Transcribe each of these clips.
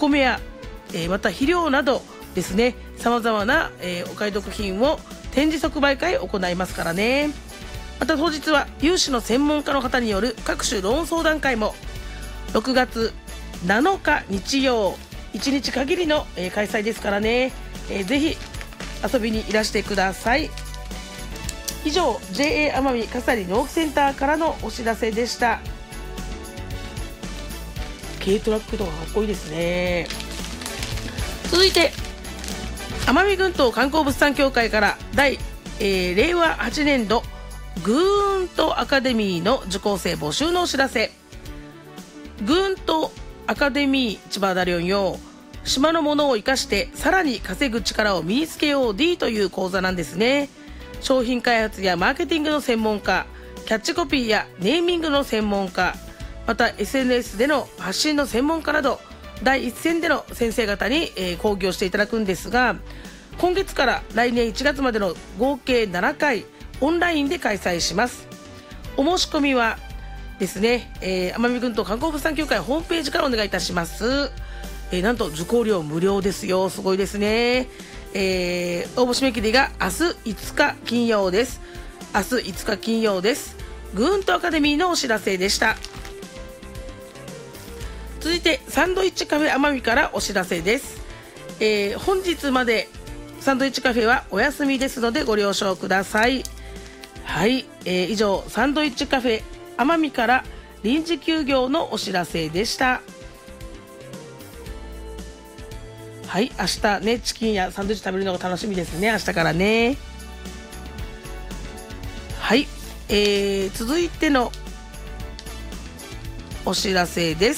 米や、また肥料などですね、さまざまな、お買い得品を展示即売会を行いますからね。また当日は有志の専門家の方による各種ローン相談会も。6月7日日曜1日限りの、開催ですからね、ぜひ遊びにいらしてください。以上 JA 奄美笠利農機センターからのお知らせでした。軽トラックとかかっこいいですね。続いて奄美群島観光物産協会から令和8年度ぐーんとアカデミーの受講生募集のお知らせ。ぐーんとアカデミー千葉ダリオンよ、島のものを生かしてさらに稼ぐ力を身につけよう D という講座なんですね。商品開発やマーケティングの専門家、キャッチコピーやネーミングの専門家、また SNS での発信の専門家など第一線での先生方に、講義をしていただくんですが、今月から来年1月までの合計7回オンラインで開催します。お申し込みはですね、奄美群島観光物産協会ホームページからお願いいたします。なんと受講料無料ですよ。すごいですね。応募締め切りが明日5日金曜です。明日5日金曜です。ぐーんとアカデミーのお知らせでした。続いてサンドイッチカフェ奄美からお知らせです。本日までサンドイッチカフェはお休みですのでご了承ください。はい、以上サンドイッチカフェ奄美から臨時休業のお知らせでした。はい、明日ね、チキンやサンドイッチ食べるのが楽しみですね。明日からね。はい、続いてのお知らせです。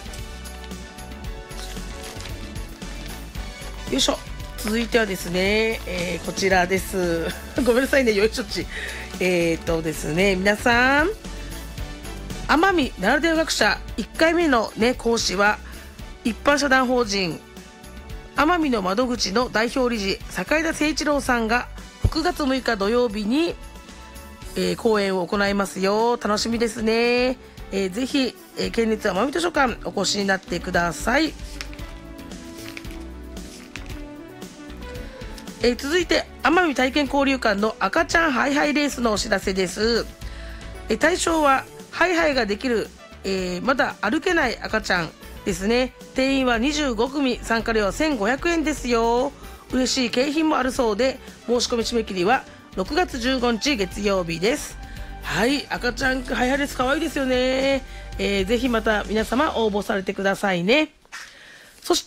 よいしょ。続いてはですね、こちらです。ごめんなさいね、よいしょっち。ですね、皆さん、奄美ならでは学者1回目のね、講師は一般社団法人奄美の窓口の代表理事坂井田誠一郎さんが6月6日土曜日に、講演を行いますよ。楽しみですね。ぜひ、県立奄美図書館お越しになってください。続いて奄美体験交流館の赤ちゃんハイハイレースのお知らせです。対象はハイハイができる、まだ歩けない赤ちゃんですね。定員は25組、参加料は1500円ですよ。嬉しい景品もあるそうで、申し込み締め切りは6月15日月曜日です。はい、赤ちゃんハイハイレース可愛いですよね。ぜひまた皆様応募されてくださいね。そして、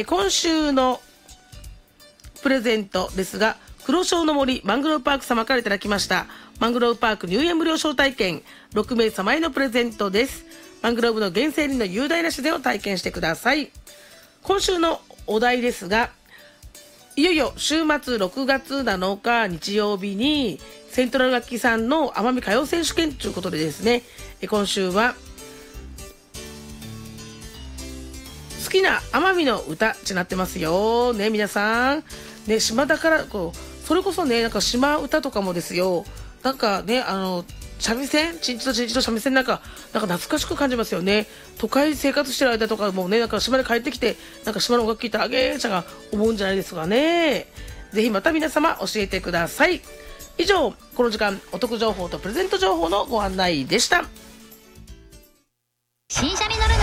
今週のプレゼントですが、黒潮の森マングローブパーク様からいただきましたマングローブパーク入園無料招待券6名様へのプレゼントです。マングローブの原生林の雄大な自然を体験してください。今週のお題ですが、いよいよ週末6月7日日曜日にセントラル楽器さんの奄美歌謡選手権ということでですね、今週は好きな奄美の歌になってますよね。皆さんね、島だからそれこそね、なんか島歌とかもですよ、なんかね、三味線、ちんちとちんちと三味線なんか懐かしく感じますよね。都会生活してる間とかもね、なんか島に帰ってきて、なんか島の音楽聴いたらあげーちゃんが思うんじゃないですかね。ぜひまた皆様教えてください。以上、この時間お得情報とプレゼント情報のご案内でした。 新車に乗る